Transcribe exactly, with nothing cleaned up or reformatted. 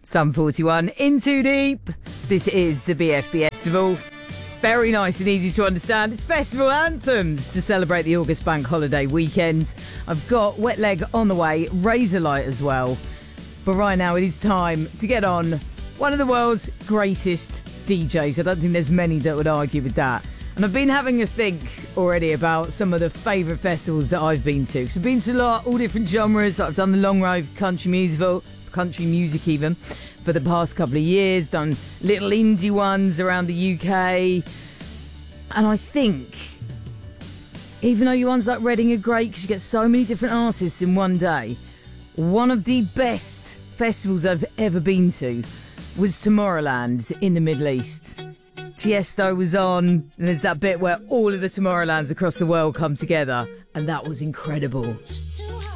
Sum forty-one, in too deep. This is the B F B Festival. Very nice and easy to understand. It's festival anthems to celebrate the August bank holiday weekend. I've got Wet Leg on the way, Razorlight as well. But right now it is time to get on one of the world's greatest D Js. I don't think there's many that would argue with that. And I've been having a think already about some of the favourite festivals that I've been to. Because I've been to a lot, all different genres. I've done the Long Road Country Musical, country music even, for the past couple of years. Done little indie ones around the U K. And I think, even though your ones like Reading are great because you get so many different artists in one day, one of the best festivals I've ever been to was Tomorrowland in the Middle East. Tiesto was on, and there's that bit where all of the Tomorrowlands across the world come together, and that was incredible.